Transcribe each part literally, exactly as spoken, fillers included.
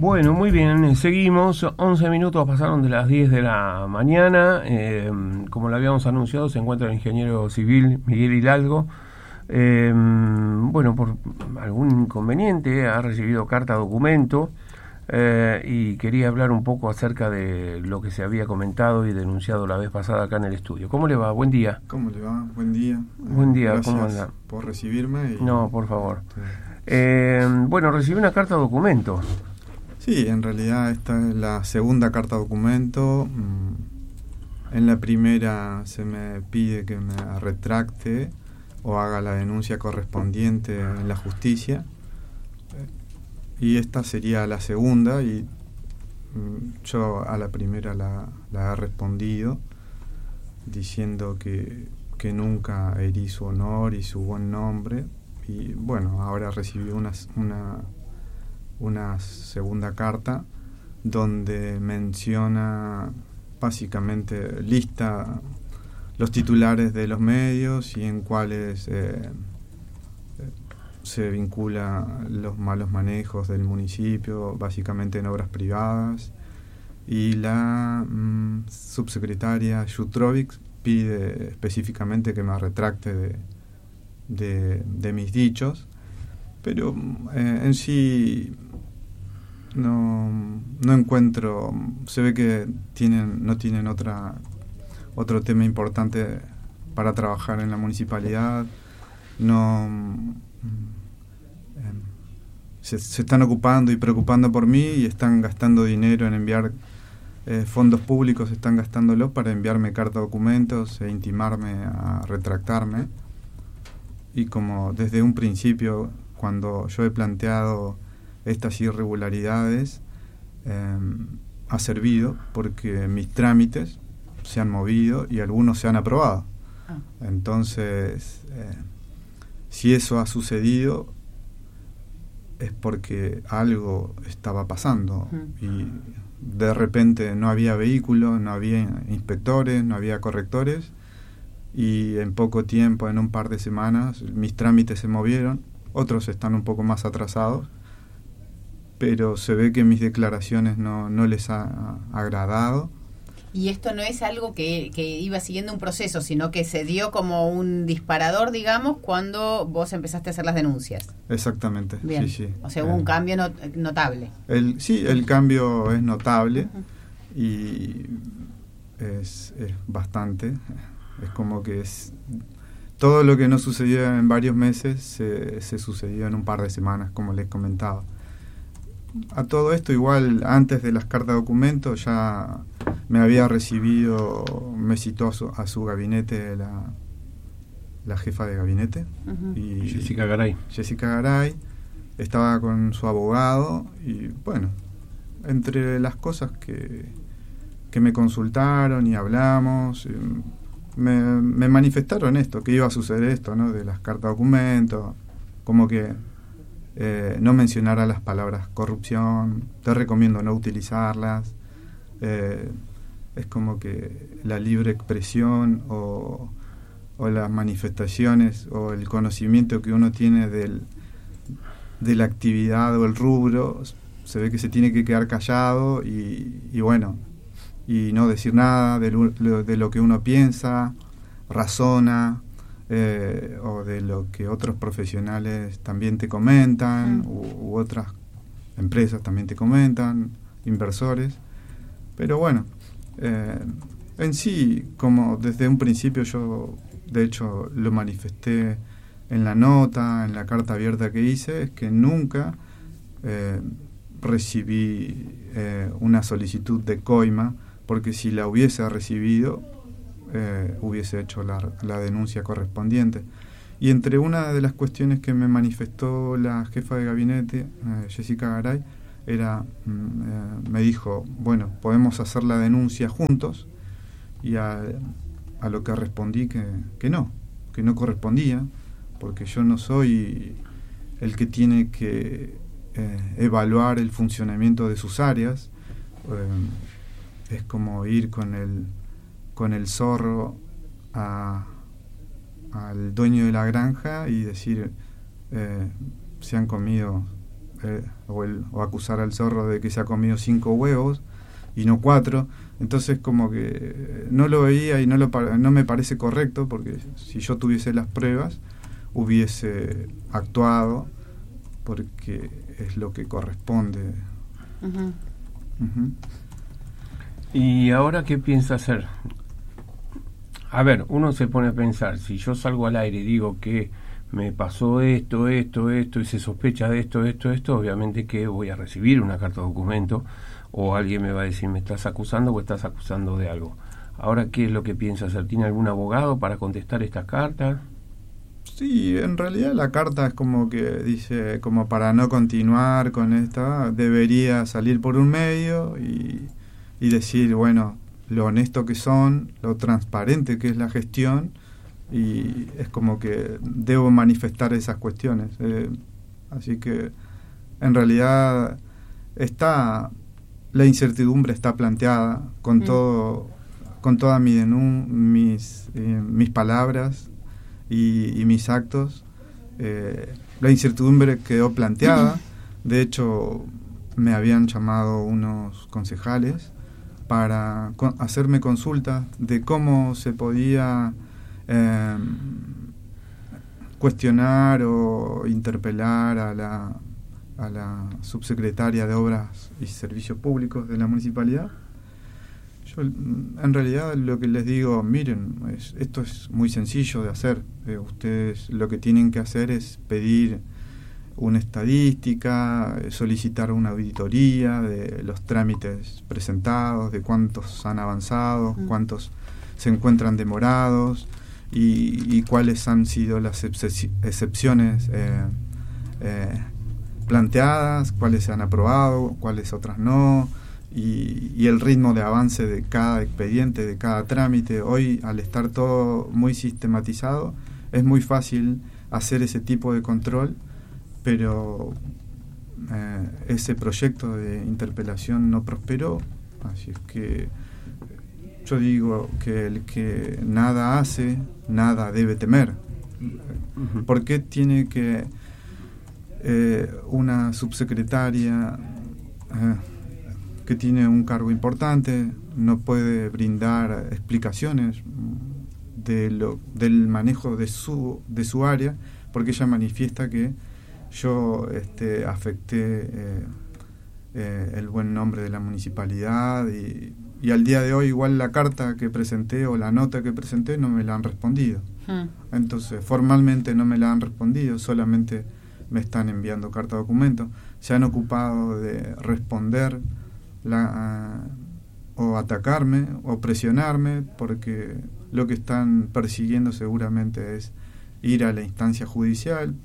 Bueno, muy bien, seguimos. once minutos pasaron de las diez de la mañana. Eh, como lo habíamos anunciado, se encuentra el ingeniero civil Miguel Hidalgo. Eh, bueno, por algún inconveniente ha recibido carta documento eh, y quería hablar un poco acerca de lo que se había comentado y denunciado la vez pasada acá en el estudio. ¿Cómo le va? Buen día. ¿Cómo le va? Buen día. Buen día, Gracias ¿cómo anda? por recibirme. Y, no, por favor. Este, eh, bueno, recibí una carta documento. Sí, en realidad esta es la segunda carta documento. En la primera se me pide que me retracte o haga la denuncia correspondiente en la justicia. Y esta sería la segunda, y yo a la primera la, la he respondido diciendo que, que nunca herí su honor y su buen nombre. Y bueno, ahora recibí una, una, una segunda carta donde menciona, básicamente lista los titulares de los medios y en cuáles eh, se vincula los malos manejos del municipio, básicamente en obras privadas. Y la mmm, subsecretaria Jutrovic pide específicamente que me retracte de, de, de mis dichos, pero eh, en sí no, no encuentro, se ve que tienen no tienen otra otro tema importante para trabajar en la municipalidad. No eh, se, se están ocupando y preocupando por mí y están gastando dinero en enviar eh, fondos públicos, están gastándolo para enviarme carta documentos e intimarme a retractarme. Y como desde un principio, cuando yo he planteado estas irregularidades, eh, ha servido porque mis trámites se han movido y algunos se han aprobado. Ah. Entonces, eh, si eso ha sucedido, es porque algo estaba pasando. Uh-huh. Y de repente no había vehículos, no había inspectores, no había correctores, y en poco tiempo, en un par de semanas, mis trámites se movieron. Otros están un poco más atrasados, pero se ve que mis declaraciones no, no les ha agradado. Y esto no es algo que, que iba siguiendo un proceso, sino que se dio como un disparador, digamos, cuando vos empezaste a hacer las denuncias. Exactamente. Bien. Sí, sí. O sea, hubo eh, un cambio not- notable. El, sí, el cambio es notable. Uh-huh. Y es, es bastante. Es como que es todo lo que no sucedió en varios meses se, se sucedió en un par de semanas, como les comentaba. A todo esto, igual antes de las cartas de documento ya me había recibido, me citó a su, a su gabinete la, la jefa de gabinete. Uh-huh. y Jessica Garay. Jessica Garay estaba con su abogado y bueno, entre las cosas que, que me consultaron y hablamos, me, me manifestaron esto, que iba a suceder esto, ¿no? De las cartas de documento, como que Eh, no mencionar a las palabras corrupción, te recomiendo no utilizarlas. Eh, es como que la libre expresión o, o las manifestaciones o el conocimiento que uno tiene del, de la actividad o el rubro, se ve que se tiene que quedar callado y, y bueno, y no decir nada de lo, de lo que uno piensa, razona. Eh, o de lo que otros profesionales también te comentan, mm. u, u otras empresas también te comentan, inversores. Pero bueno, eh, en sí, como desde un principio yo de hecho lo manifesté en la nota, en la carta abierta que hice, es que nunca eh, recibí eh, una solicitud de coima, porque si la hubiese recibido Eh, hubiese hecho la, la denuncia correspondiente. Y entre una de las cuestiones que me manifestó la jefa de gabinete, eh, Jessica Garay, era, mm, eh, me dijo, bueno, podemos hacer la denuncia juntos, y a, a lo que respondí que, que no, que no correspondía, porque yo no soy el que tiene que eh, evaluar el funcionamiento de sus áreas. Eh, es como ir con el con el zorro a, al dueño de la granja y decir, eh, se han comido eh, o, el, o acusar al zorro de que se ha comido cinco huevos y no cuatro. Entonces como que no lo veía y no, lo, no me parece correcto, porque si yo tuviese las pruebas hubiese actuado porque es lo que corresponde. Uh-huh. Uh-huh. ¿Y ahora qué piensa hacer? A ver, uno se pone a pensar, si yo salgo al aire y digo que me pasó esto, esto, esto, y se sospecha de esto, esto, esto, obviamente que voy a recibir una carta de documento, o alguien me va a decir, ¿me estás acusando o estás acusando de algo? Ahora, ¿qué es lo que piensa hacer? ¿Tiene algún abogado para contestar estas cartas? Sí, en realidad la carta es como que dice, como para no continuar con esta, debería salir por un medio y, y decir, bueno, lo honesto que son, lo transparente que es la gestión, y es como que debo manifestar esas cuestiones. Eh, así que en realidad está, la incertidumbre está planteada con mm. todo, con todas mi denun- mis, eh, mis palabras y, y mis actos. Eh, la incertidumbre quedó planteada. De hecho, me habían llamado unos concejales para con, hacerme consultas de cómo se podía eh, cuestionar o interpelar a la, a la subsecretaria de Obras y Servicios Públicos de la municipalidad. Yo en realidad lo que les digo, miren, es, esto es muy sencillo de hacer. Eh, ustedes lo que tienen que hacer es pedir una estadística, solicitar una auditoría de los trámites presentados, de cuántos han avanzado, mm. cuántos se encuentran demorados y, y cuáles han sido las excep- excepciones eh, eh, planteadas, cuáles se han aprobado, cuáles otras no, y, y el ritmo de avance de cada expediente, de cada trámite. Hoy, al estar todo muy sistematizado, es muy fácil hacer ese tipo de control, pero eh, ese proyecto de interpelación no prosperó, así es que yo digo que el que nada hace, nada debe temer. Uh-huh. ¿Por qué tiene que eh, una subsecretaria eh, que tiene un cargo importante no puede brindar explicaciones de lo, del manejo de su, de su área, porque ella manifiesta que yo este, afecté eh, eh, el buen nombre de la municipalidad y, y al día de hoy igual la carta que presenté o la nota que presenté no me la han respondido. Hmm. Entonces formalmente no me la han respondido, solamente me están enviando carta documento. Se han ocupado de responder la, uh, o atacarme o presionarme, porque lo que están persiguiendo seguramente es ir a la instancia judicial.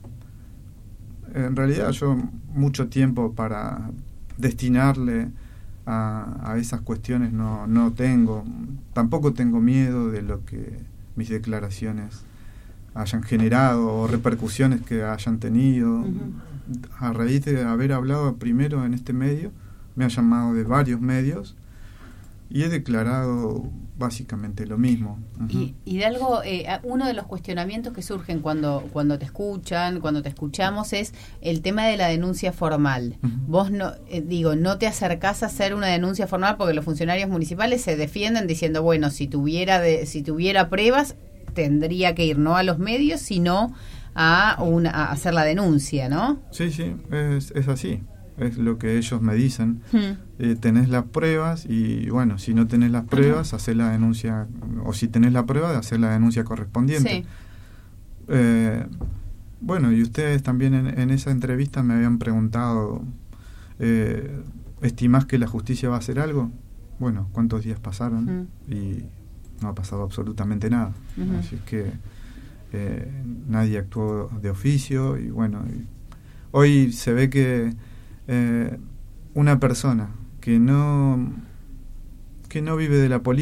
En realidad yo mucho tiempo para destinarle a, a esas cuestiones no, no tengo. Tampoco tengo miedo de lo que mis declaraciones hayan generado o repercusiones que hayan tenido. Uh-huh. A raíz de haber hablado primero en este medio, me han llamado de varios medios y he declarado básicamente lo mismo. Uh-huh. Y, y de algo, eh, uno de los cuestionamientos que surgen cuando cuando te escuchan, cuando te escuchamos, es el tema de la denuncia formal. Uh-huh. Vos, no eh, digo, no te acercás a hacer una denuncia formal porque los funcionarios municipales se defienden diciendo, bueno, si tuviera de, si tuviera pruebas, tendría que ir no a los medios, sino a, una, a hacer la denuncia, ¿no? Sí, sí, es, es así. Es lo que ellos me dicen. Hmm. Eh, tenés las pruebas y, bueno, si no tenés las pruebas, uh-huh. hacer la denuncia, o si tenés la prueba, de hacer la denuncia correspondiente. Sí. Eh, bueno, y ustedes también en, en esa entrevista me habían preguntado, eh, ¿estimás que la justicia va a hacer algo? Bueno, ¿cuántos días pasaron? Uh-huh. Y no ha pasado absolutamente nada. Uh-huh. Así que eh, nadie actuó de oficio y, bueno, y hoy se ve que Eh, una persona que no que no vive de la política